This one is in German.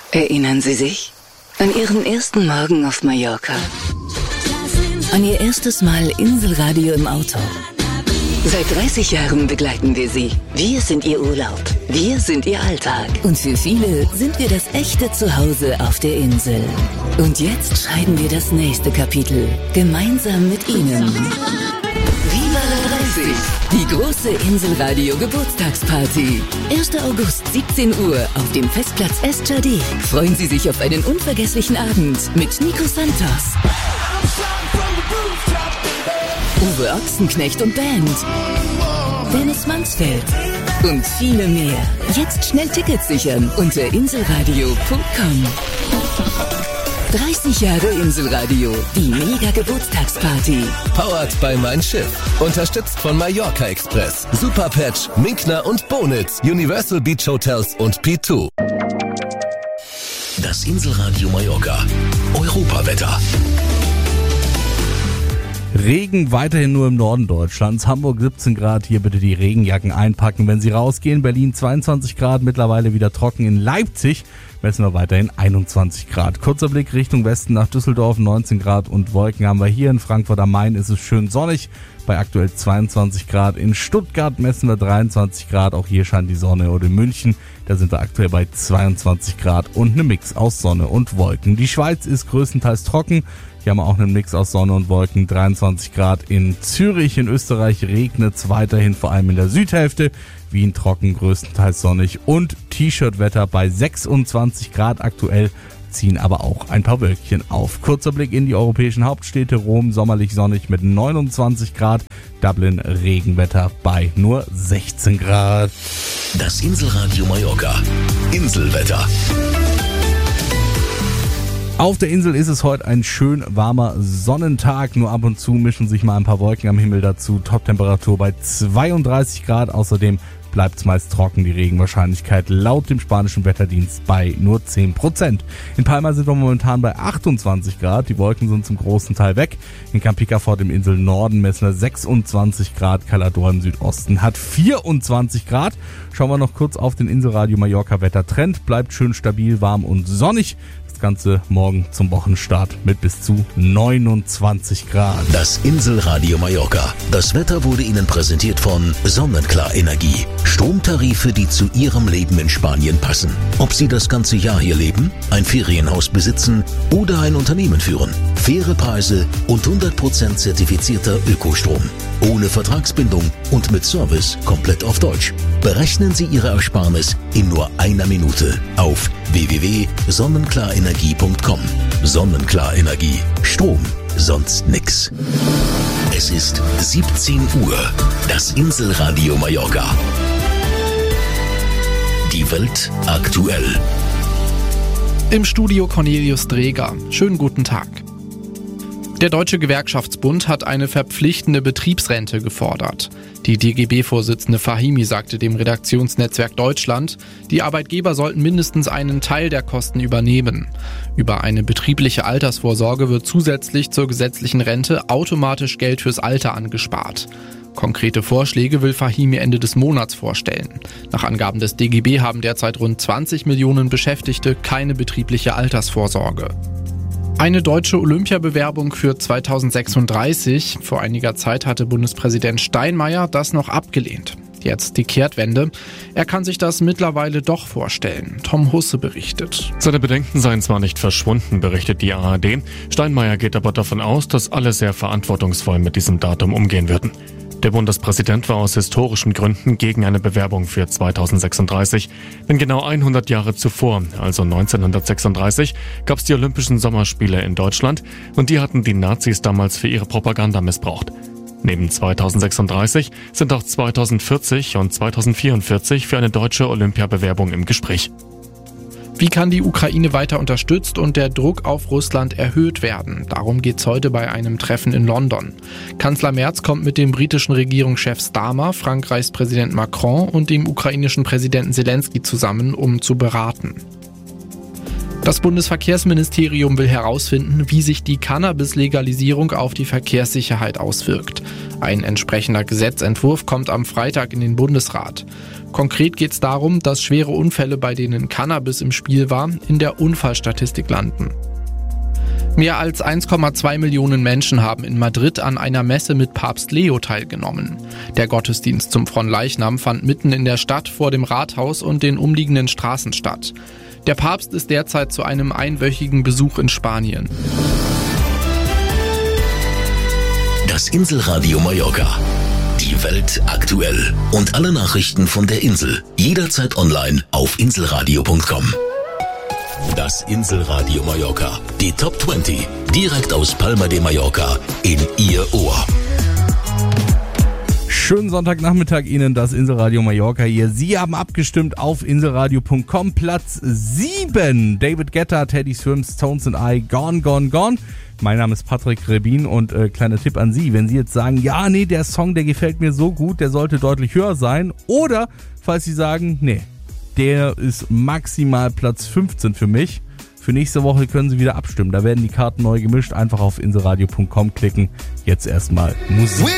Erinnern Sie sich? An Ihren ersten Morgen auf Mallorca? An Ihr erstes Mal Inselradio im Auto? Seit 30 Jahren begleiten wir Sie. Wir sind Ihr Urlaub. Wir sind Ihr Alltag. Und für viele sind wir das echte Zuhause auf der Insel. Und jetzt schreiben wir das nächste Kapitel. Gemeinsam mit Ihnen. Viva la 30! Die große Inselradio Geburtstagsparty. 1. August, 17 Uhr auf dem Festplatz Estjardé. Freuen Sie sich auf einen unvergesslichen Abend mit Nico Santos, Uwe Ochsenknecht und Band, Dennis Mansfeld und viele mehr. Jetzt schnell Tickets sichern unter inselradio.com. 30 Jahre Inselradio, die Mega-Geburtstagsparty. Powered by Mein Schiff. Unterstützt von Mallorca Express, Superpatch, Minkner und Bonitz, Universal Beach Hotels und P2. Das Inselradio Mallorca. Europawetter. Regen weiterhin nur im Norden Deutschlands. Hamburg 17 Grad, hier bitte die Regenjacken einpacken, wenn Sie rausgehen. Berlin 22 Grad, mittlerweile wieder trocken. In Leipzig messen wir weiterhin 21 Grad. Kurzer Blick Richtung Westen nach Düsseldorf, 19 Grad und Wolken haben wir hier. In Frankfurt am Main ist es schön sonnig, bei aktuell 22 Grad. In Stuttgart messen wir 23 Grad, auch hier scheint die Sonne. Oder in München, da sind wir aktuell bei 22 Grad und einem Mix aus Sonne und Wolken. Die Schweiz ist größtenteils trocken. Hier haben wir auch einen Mix aus Sonne und Wolken, 23 Grad in Zürich. In Österreich regnet es weiterhin, vor allem in der Südhälfte. Wien trocken, größtenteils sonnig und T-Shirt-Wetter bei 26 Grad aktuell, ziehen aber auch ein paar Wölkchen auf. Kurzer Blick in die europäischen Hauptstädte. Rom sommerlich sonnig mit 29 Grad, Dublin Regenwetter bei nur 16 Grad. Das Inselradio Mallorca. Inselwetter. Auf der Insel ist es heute ein schön warmer Sonnentag. Nur ab und zu mischen sich mal ein paar Wolken am Himmel dazu. Toptemperatur bei 32 Grad. Außerdem bleibt es meist trocken. Die Regenwahrscheinlichkeit laut dem spanischen Wetterdienst bei nur 10%. In Palma sind wir momentan bei 28 Grad. Die Wolken sind zum großen Teil weg. In Camp Picafort im Inselnorden messen wir 26 Grad. Calador im Südosten hat 24 Grad. Schauen wir noch kurz auf den Inselradio Mallorca Wettertrend. Bleibt schön stabil, warm und sonnig. Das Ganze morgen zum Wochenstart mit bis zu 29 Grad. Das Inselradio Mallorca. Das Wetter wurde Ihnen präsentiert von Sonnenklar Energie. Stromtarife, die zu Ihrem Leben in Spanien passen. Ob Sie das ganze Jahr hier leben, ein Ferienhaus besitzen oder ein Unternehmen führen. Faire Preise und 100% zertifizierter Ökostrom. Ohne Vertragsbindung und mit Service komplett auf Deutsch. Berechnen Sie Ihre Ersparnis in nur einer Minute auf www.sonnenklarenergie.com. Sonnenklar Energie. Strom, sonst nix. Es ist 17 Uhr. Das Inselradio Mallorca. Die Welt aktuell. Im Studio Cornelius Dreger. Schönen guten Tag. Der Deutsche Gewerkschaftsbund hat eine verpflichtende Betriebsrente gefordert. Die DGB-Vorsitzende Fahimi sagte dem Redaktionsnetzwerk Deutschland, die Arbeitgeber sollten mindestens einen Teil der Kosten übernehmen. Über eine betriebliche Altersvorsorge wird zusätzlich zur gesetzlichen Rente automatisch Geld fürs Alter angespart. Konkrete Vorschläge will Fahimi Ende des Monats vorstellen. Nach Angaben des DGB haben derzeit rund 20 Millionen Beschäftigte keine betriebliche Altersvorsorge. Eine deutsche Olympiabewerbung für 2036. Vor einiger Zeit hatte Bundespräsident Steinmeier das noch abgelehnt. Jetzt die Kehrtwende. Er kann sich das mittlerweile doch vorstellen. Tom Husse berichtet. Seine Bedenken seien zwar nicht verschwunden, berichtet die ARD. Steinmeier geht aber davon aus, dass alle sehr verantwortungsvoll mit diesem Datum umgehen würden. Der Bundespräsident war aus historischen Gründen gegen eine Bewerbung für 2036. Denn genau 100 Jahre zuvor, also 1936, gab es die Olympischen Sommerspiele in Deutschland und die hatten die Nazis damals für ihre Propaganda missbraucht. Neben 2036 sind auch 2040 und 2044 für eine deutsche Olympiabewerbung im Gespräch. Wie kann die Ukraine weiter unterstützt und der Druck auf Russland erhöht werden? Darum geht's heute bei einem Treffen in London. Kanzler Merz kommt mit dem britischen Regierungschef Starmer, Frankreichs Präsident Macron und dem ukrainischen Präsidenten Zelensky zusammen, um zu beraten. Das Bundesverkehrsministerium will herausfinden, wie sich die Cannabis-Legalisierung auf die Verkehrssicherheit auswirkt. Ein entsprechender Gesetzentwurf kommt am Freitag in den Bundesrat. Konkret geht es darum, dass schwere Unfälle, bei denen Cannabis im Spiel war, in der Unfallstatistik landen. Mehr als 1,2 Millionen Menschen haben in Madrid an einer Messe mit Papst Leo teilgenommen. Der Gottesdienst zum Fronleichnam fand mitten in der Stadt vor dem Rathaus und den umliegenden Straßen statt. Der Papst ist derzeit zu einem einwöchigen Besuch in Spanien. Das Inselradio Mallorca. Die Welt aktuell. Und alle Nachrichten von der Insel. Jederzeit online auf inselradio.com. Das Inselradio Mallorca. Die Top 20. Direkt aus Palma de Mallorca in Ihr Ohr. Schönen Sonntagnachmittag Ihnen, das Inselradio Mallorca hier. Sie haben abgestimmt auf inselradio.com. Platz 7. David Guetta, Teddy Swims, Stones and I, Gone, Gone, Gone. Mein Name ist Patrick Rebin und kleiner Tipp an Sie, wenn Sie jetzt sagen, ja, nee, der Song, der gefällt mir so gut, der sollte deutlich höher sein. Oder, falls Sie sagen, nee, der ist maximal Platz 15 für mich. Für nächste Woche können Sie wieder abstimmen. Da werden die Karten neu gemischt. Einfach auf inselradio.com klicken. Jetzt erstmal Musik.